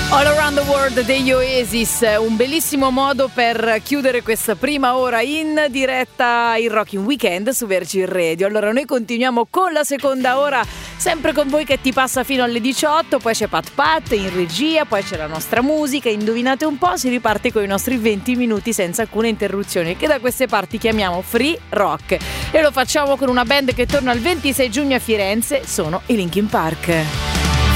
All Around the World degli Oasis, un bellissimo modo per chiudere questa prima ora in diretta il Rocking Weekend su Virgin Radio. Allora noi continuiamo con la seconda ora, sempre con voi che ti passa fino alle 18, poi c'è Pat Pat in regia, poi c'è la nostra musica, indovinate un po', si riparte con i nostri 20 minuti senza alcuna interruzione, che da queste parti chiamiamo Free Rock. E lo facciamo con una band che torna il 26 giugno a Firenze, sono i Linkin Park.